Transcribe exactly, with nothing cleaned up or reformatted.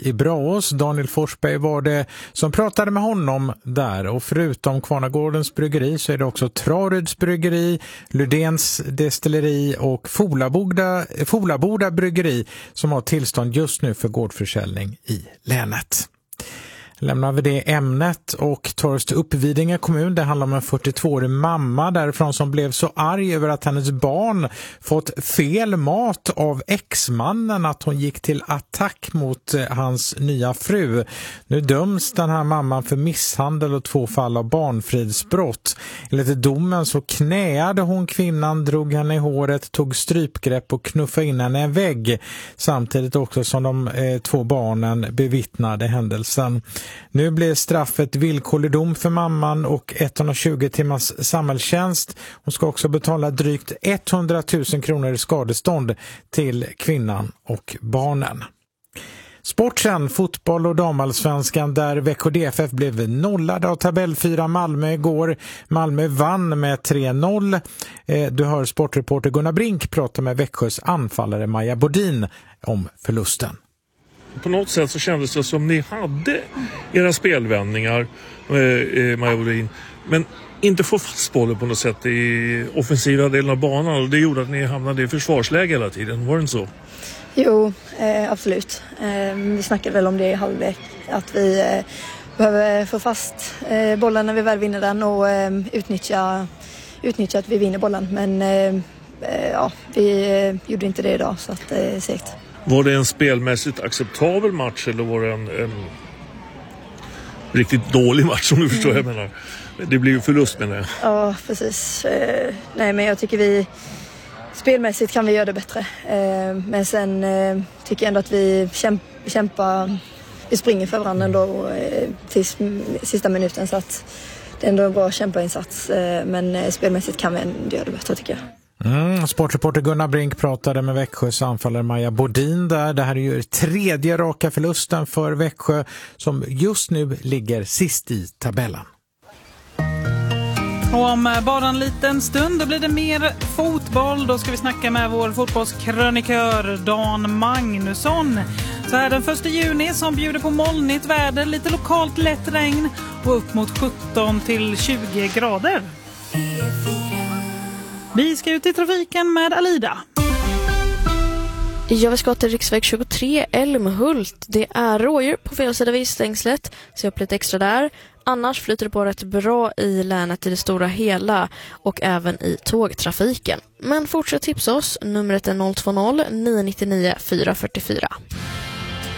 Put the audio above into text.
i Braås. Daniel Forsberg var det som pratade med honom där. Och förutom Kvarnagårdens bryggeri så är det också Traruds bryggeri, Ludens destilleri och Folaboda, Folaboda bryggeri som har tillstånd just nu för gårdförsäljning i länet. Lämnar vi det ämnet och tar oss till Uppvidinge kommun. Det handlar om en fyrtiotvåårig mamma därifrån som blev så arg över att hennes barn fått fel mat av exmannen att hon gick till attack mot hans nya fru. Nu döms den här mamman för misshandel och två fall av barnfridsbrott. Enligt domen så knäade hon kvinnan, drog henne i håret, tog strypgrepp och knuffade in henne i en vägg. Samtidigt också som de eh, två barnen bevittnade händelsen. Nu blir straffet villkorlig dom för mamman och etthundratjugo timmars samhällstjänst. Hon ska också betala drygt etthundratusen kronor i skadestånd till kvinnan och barnen. Sportsen, fotboll och damallsvenskan där Växjö D F F blev nollade av tabellfyra Malmö igår. Malmö vann med tre noll. Du hör sportreporter Gunnar Brink prata med Växjös anfallare Maja Bodin om förlusten. På något sätt så kändes det som ni hade era spelvändningar, eh, Maja Bodin, men inte få fast bollen på något sätt i offensiva delen av banan, och det gjorde att ni hamnade i försvarsläge hela tiden, var det inte så? Jo, eh, absolut. Eh, vi snackade väl om det i halvlek, att vi eh, behöver få fast eh, bollen när vi väl vinner den och eh, utnyttja, utnyttja att vi vinner bollen, men eh, ja, vi eh, gjorde inte det idag, så att det är segt. Var det en spelmässigt acceptabel match eller var det en, en riktigt dålig match, som du förstår mm. jag menar? Det blir ju förlust med det. Ja, precis. Eh, nej, men jag tycker vi spelmässigt kan vi göra det bättre. Eh, men sen eh, tycker jag ändå att vi kämp, kämpar, vi springer för varandra ändå eh, tills sista minuten, så att det är ändå en bra kämpainsats. Eh, men eh, spelmässigt kan vi ändå göra det bättre, tycker jag. Mm, sportreporter Gunnar Brink pratade med Växjös anfallare Maja Bodin där. Det här är ju tredje raka förlusten för Växjö som just nu ligger sist i tabellen. Och om bara en liten stund då blir det mer fotboll. Då ska vi snacka med vår fotbollskrönikör Dan Magnusson. Så här den första juni som bjuder på molnigt väder, lite lokalt lätt regn och upp mot sjutton till tjugo grader. Vi ska ut i trafiken med Alida. Ja, vi ska till riksväg tjugotre, Älmhult. Det är rådjur på fel sida vid stängslet. Se upp lite extra där. Annars flyter det på rätt bra i länet i det stora hela och även i tågtrafiken. Men fortsätt tipsa oss. Numret är noll två noll nio nio nio fyra fyra fyra.